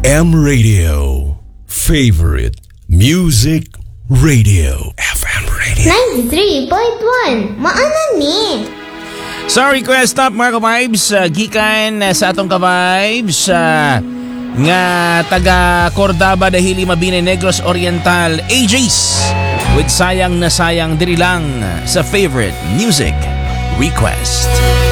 FM Radio. Favorite Music Radio. FM Radio. 93.1. Maanan ni. Sa request stop mga ka-vibes, gikan sa atong ka-vibes nga taga Cordaba dahil Mabini Negros Oriental, AJ's with Sayang na Sayang diri lang sa favorite music request.